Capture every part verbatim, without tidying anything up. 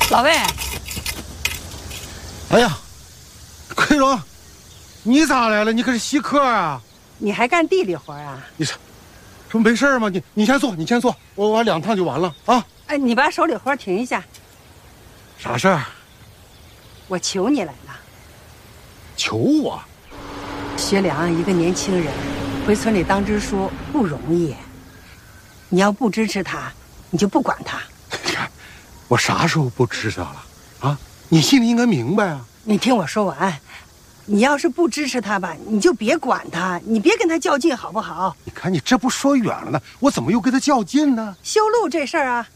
老魏， 哎呀，奎荣，你咋来了？你可是稀客啊！ 你还干地里活啊？ 你这，这没事吗？你你先坐，你先坐，我我两趟就完了啊！ 哎，你把手里活停一下。 啥事儿？ 我求你来了。 求我？ 学良一个年轻人，回村里当支书不容易。你要不支持他，你就不管他。 你看，我啥时候不支持他了？啊，你心里应该明白啊。 你听我说完，你要是不支持他吧，你就别管他，你别跟他较劲，好不好？ 你看你这不说远了呢，我怎么又跟他较劲呢？ 修路这事儿啊。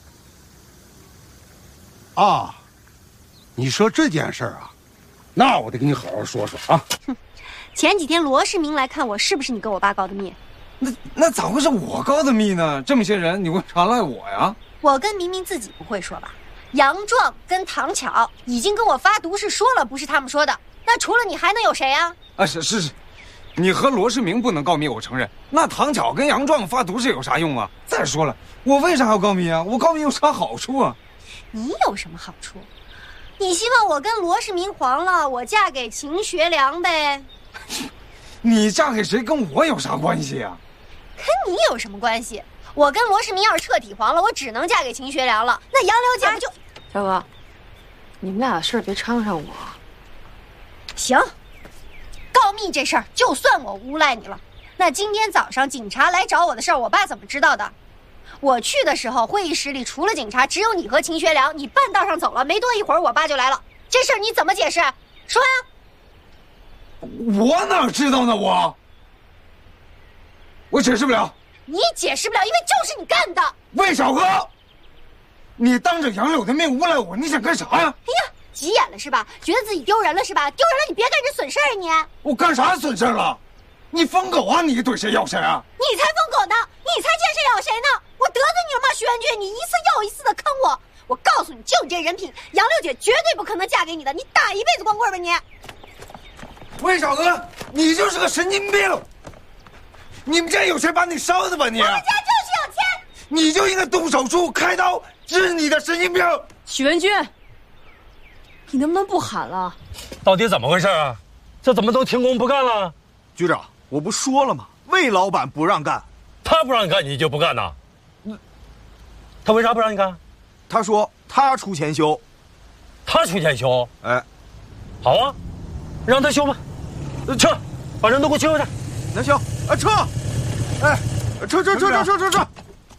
啊，你说这件事儿啊，那我得跟你好好说说啊。 哼，前几天罗世民来看我，是不是你跟我爸告的密？ 那那咋会是我告的密呢？这么些人，你为啥赖我呀？ 我跟明明自己不会说吧？杨壮跟唐巧已经跟我发毒誓说了，不是他们说的。那除了你还能有谁啊？ 啊，是是是，你和罗世民不能告密，我承认。那唐巧跟杨壮发毒誓有啥用啊？再说了，我为啥要告密啊？我告密有啥好处啊？ 你有什么好处？你希望我跟罗世民黄了，我嫁给秦学良呗？ 你嫁给谁跟我有啥关系啊？ 跟你有什么关系？我跟罗世民要是彻底黄了，我只能嫁给秦学良了。那杨柳姐不就…… 小哥，你们俩的事儿别掺和上我。 行，告密这事儿就算我诬赖你了。那今天早上警察来找我的事儿，我爸怎么知道的？我去的时候，会议室里除了警察，只有你和秦学良。你半道上走了，没多一会儿，我爸就来了。这事儿你怎么解释？说呀！ 我哪知道呢？我，我解释不了。 你解释不了，因为就是你干的。 魏小哥，你当着杨柳的面诬赖我，你想干啥呀？哎呀，急眼了是吧？觉得自己丢人了是吧？丢人了，你别干这损事儿啊你！ 我干啥损事了？你疯狗啊！你怼谁要谁啊？ 你才疯狗呢！你才见谁咬谁呢！我得罪你了吗？徐元军，你一次又一次的坑我！我告诉你，就你这人品，杨六姐绝对不可能嫁给你的！你打一辈子光棍吧你！ 魏小哥，你就是个神经病！你们家有钱把你烧的吧你？ 我们家就是有钱！ 你就应该动手术开刀治你的神经病！ 许文军，你能不能不喊了？ 到底怎么回事啊？这怎么都停工不干了？ 局长，我不说了吗？魏老板不让干， 他不让你干，你就不干呐？他为啥不让你干？ 他说他出钱修。 他出钱修？ 哎， 好啊，让他修吧。撤，把人都给我救下去。 那行，啊撤！哎，撤撤撤撤撤撤撤！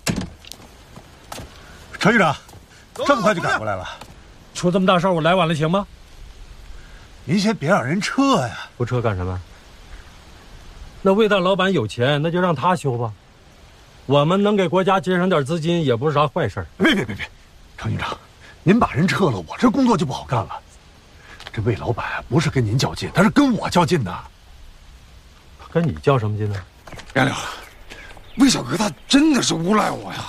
陈局长，这么快就赶过来了？ 出这么大事，我来晚了行吗？ 您先别让人撤呀！ 不撤干什么？那魏大老板有钱，那就让他修吧。我们能给国家节省点资金，也不是啥坏事。 别别别别，程局长，您把人撤了，我这工作就不好干了。这魏老板不是跟您较劲，他是跟我较劲的。 跟你较什么劲呢？ 杨柳，魏小哥他真的是诬赖我呀。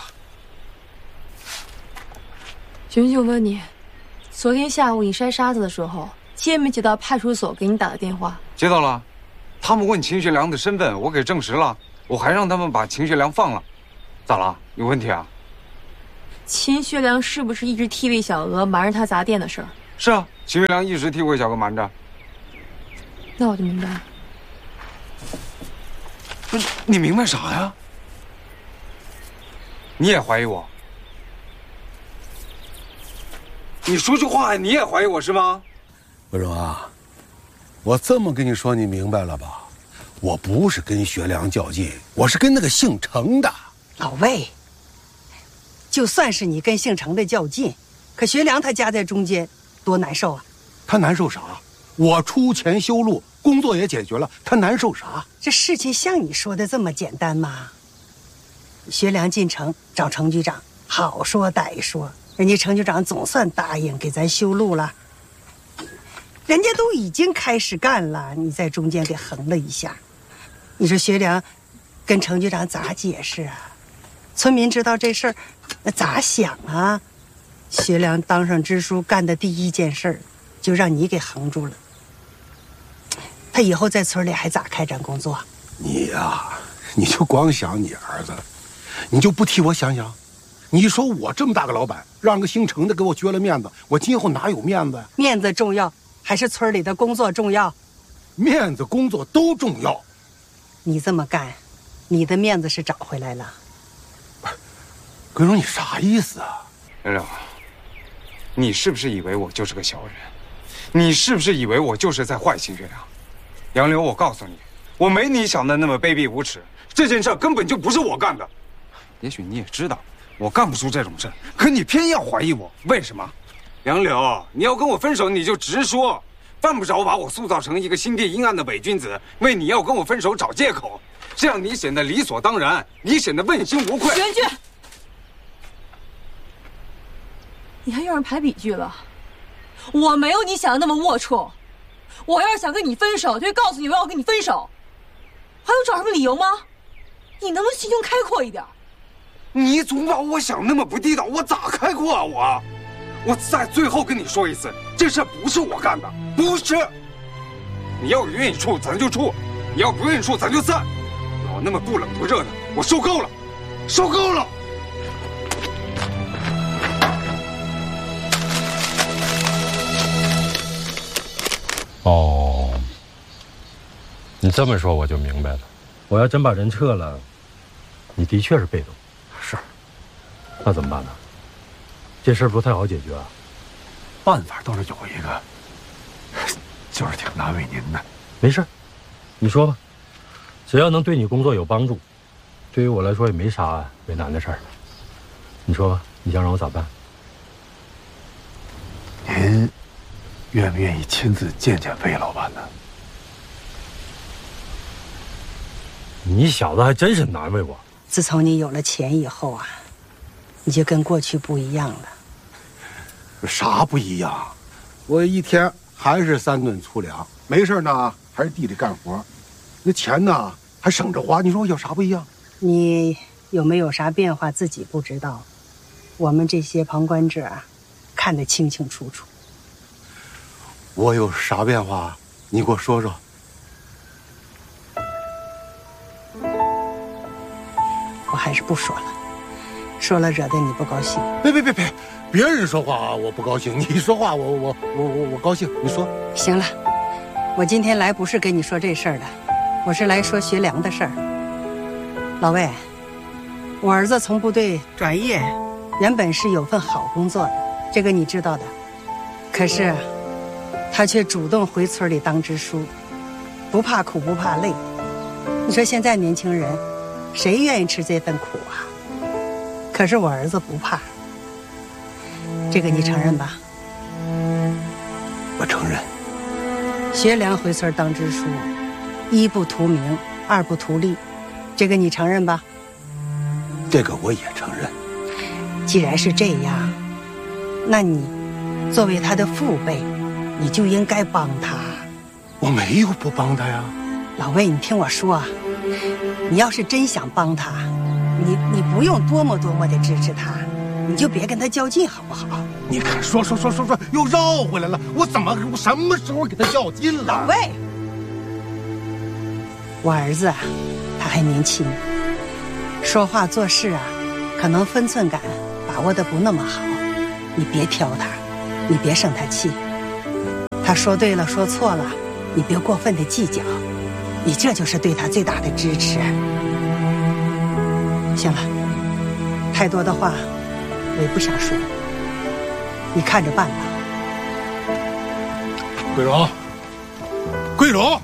徐文军，我问你，昨天下午你筛沙子的时候，接没接到派出所给你打的电话？ 接到了，他们问秦学良的身份，我给证实了，我还让他们把秦学良放了。咋了？有问题啊？ 秦学良是不是一直替魏小娥瞒着他砸店的事儿？ 是啊，秦学良一直替魏小娥瞒着。 那我就明白了。 不是你明白啥呀？你也怀疑我？你说句话，你也怀疑我是吗？ 文荣啊，我这么跟你说，你明白了吧？我不是跟学良较劲，我是跟那个姓程的。 老魏，就算是你跟姓程的较劲，可学良他夹在中间，多难受啊！ 他难受啥？我出钱修路，工作也解决了，他难受啥？ 这事情像你说的这么简单吗？学良进城找程局长，好说歹说，人家程局长总算答应给咱修路了。人家都已经开始干了，你在中间给横了一下，你说学良跟程局长咋解释啊？村民知道这事儿，那咋想啊？学良当上支书干的第一件事儿，就让你给横住了。他以后在村里还咋开展工作？ 你呀、啊，你就光想你儿子，你就不替我想想？ 你说我这么大个老板，让个姓程的给我撅了面子，我今后哪有面子呀？ 面子重要，还是村里的工作重要？ 面子、工作都重要。 你这么干，你的面子是找回来了。 桂荣，你啥意思啊？ 梁柳，你是不是以为我就是个小人？你是不是以为我就是在坏心月亮？杨柳，我告诉你，我没你想的那么卑鄙无耻。这件事根本就不是我干的。也许你也知道，我干不出这种事，可你偏要怀疑我，为什么？杨柳，你要跟我分手，你就直说，犯不着把我塑造成一个心地阴暗的伪君子，为你要跟我分手找借口，这样你显得理所当然，你显得问心无愧。 袁俊，你还用上排比句了？我没有你想的那么龌龊。我要是想跟你分手，就会告诉你我要跟你分手，还用找什么理由吗？你能不能心胸开阔一点？ 你总把我想那么不地道，我咋开阔啊我？我再最后跟你说一次，这事不是我干的，不是。你要愿意处咱就处，你要不愿意处咱就散。老那么不冷不热的，我受够了，受够了。 哦，你这么说我就明白了。我要真把人撤了，你的确是被动。 是， 那怎么办呢？这事儿不太好解决啊。 办法倒是有一个，就是挺难为您的。 没事，你说吧，只要能对你工作有帮助，对于我来说也没啥为难的事儿。你说吧，你想让我咋办？ 您愿不愿意亲自见见魏老板呢？ 你小子还真是难为我。 自从你有了钱以后啊，你就跟过去不一样了。 啥不一样？我一天还是三顿粗粮，没事呢还是地里干活，那钱呢还省着花。你说我有啥不一样？ 你有没有啥变化自己不知道，我们这些旁观者啊，看得清清楚楚。 我有啥变化？你给我说说。 我还是不说了，说了惹得你不高兴。 别别别别，别人说话我不高兴，你说话我我我我我高兴。你说。 行了，我今天来不是跟你说这事儿的，我是来说学良的事儿。老魏，我儿子从部队转业，原本是有份好工作的，这个你知道的。可是他却主动回村里当支书，不怕苦不怕累。你说现在年轻人谁愿意吃这份苦啊？可是我儿子不怕，这个你承认吧？ 我承认。 学良回村当支书，一不图名，二不图利，这个你承认吧？ 这个我也承认。 既然是这样，那你作为他的父辈，你就应该帮他。 我没有不帮他呀。 老魏，你听我说，你要是真想帮他，你你不用多么多么的支持他，你就别跟他较劲，好不好？ 你看，说说说说说，又绕回来了。我怎么我什么时候给他较劲了？ 老魏，我儿子啊，他还年轻，说话做事啊，可能分寸感把握的不那么好，你别挑他，你别生他气。他说对了，说错了，你别过分的计较，你这就是对他最大的支持。行了，太多的话我也不想说，你看着办吧。 桂荣，桂荣，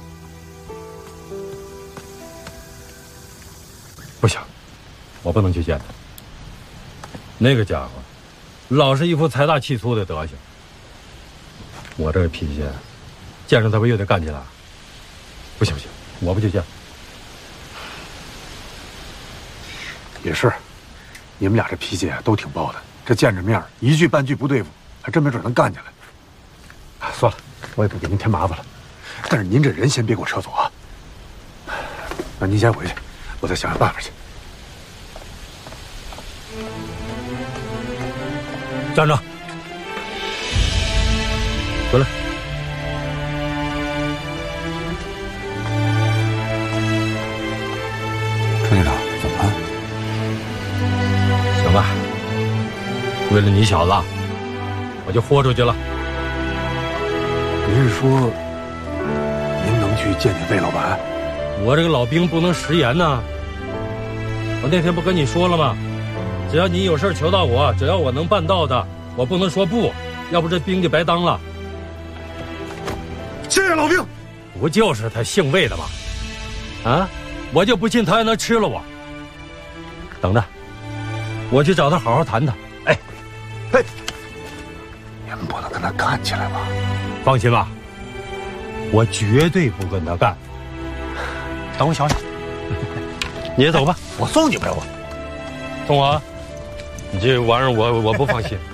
不行，我不能去见他。那个家伙，老是一副财大气粗的德行。我这个脾气，见着他不又得干起来？不行不行，我不去见。 也是，你们俩这脾气都挺暴的，这见着面一句半句不对付，还真没准能干起来。算了，我也不给您添麻烦了。但是您这人先别给我撤走啊！那您先回去，我再想想办法去。 站着，回来。 程局长，怎么了？ 行吧。 为了你小子，我就豁出去了。 您是说，您能去见见魏老板？ 我这个老兵不能食言呐。我那天不跟你说了吗？只要你有事求到我，只要我能办到的，我不能说不，要不这兵就白当了。 谢谢老兵。 不就是他姓魏的吗？啊，我就不信他还能吃了我。等着，我去找他好好谈谈。 哎，哎，你们不能跟他干起来吧？ 放心吧，我绝对不跟他干。等我想想。你也走吧， 我送你呗，我送我。你这玩意儿我我不放心。